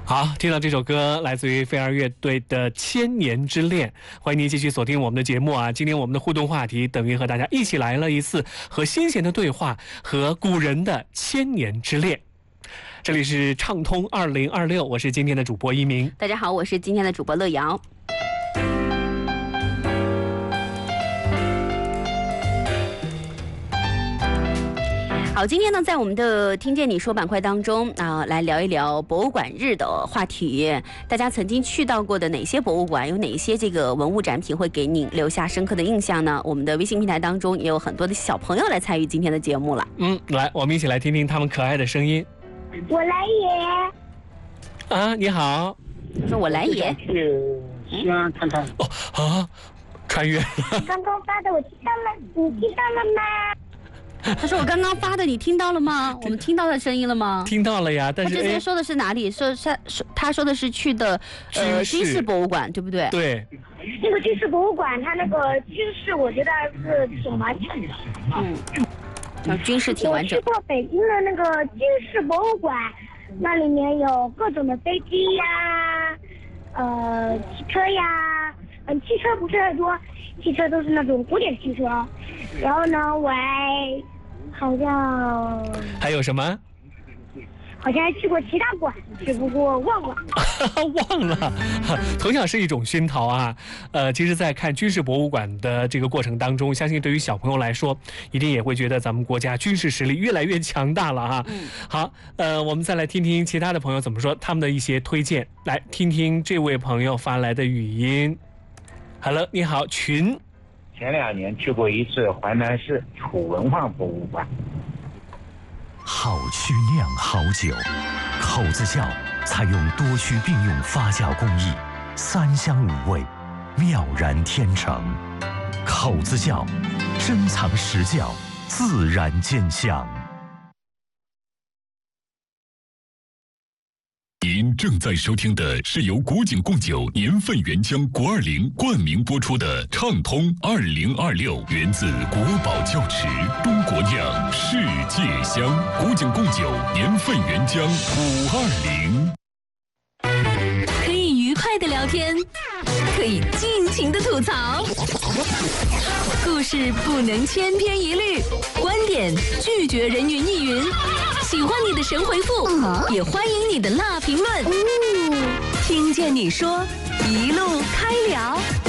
好，听到这首歌来自于飞儿乐队的《千年之恋》，欢迎您继续锁定我们的节目啊！今天我们的互动话题等于和大家一起来了一次和先贤的对话，和古人的千年之恋。这里是畅通2026，我是今天的主播一鸣。 大家好，我是今天的主播乐瑶。好，今天呢，在我们的听见你说板块当中来聊一聊博物馆日的话题。大家曾经去到过的哪些博物馆，有哪些这个文物展品会给你留下深刻的印象呢？我们的微信平台当中也有很多的小朋友来参与今天的节目了。 来，我们一起来听听他们可爱的声音。 我来也。 啊，你好。 说我来也。 去西安看看。 穿越了。 刚刚发的我听到了，你听到了吗？ 他说我刚刚发的你听到了吗？我们听到他声音了吗？ 听到了呀，但是他之前说的是哪里？他说的是去的军事博物馆，对不对？ 对。 那个军事博物馆，它那个军事我觉得是挺完整的。 军事挺完整。 我去过北京的那个军事博物馆，那里面有各种的飞机呀，汽车呀，汽车不是很多，汽车都是那种古典汽车。然后呢，我还好像还有什么？ 好像还去过其他馆，只不过忘了。 忘了，同样是一种熏陶啊。其实，在看军事博物馆的这个过程当中，相信对于小朋友来说，一定也会觉得咱们国家军事实力越来越强大了哈。好，我们再来听听其他的朋友怎么说，他们的一些推荐。来听听这位朋友发来的语音。Hello， 你好，群。 前2年去过一次淮南市楚文化博物馆。 好曲酿好酒，口子窖采用多曲并用发酵工艺，3香5味，妙然天成。口子窖珍藏实窖，自然见香。 您正在收听的是由古井贡酒年份原浆520冠名播出的《畅通2026》，源自国宝窖池，中国酿，世界香。古井贡酒年份原浆520。 可以愉快的聊天，可以尽情的吐槽，故事不能千篇一律，观点拒绝人云亦云。喜欢你的神回复，也欢迎你的辣评论。听见你说，一路开聊。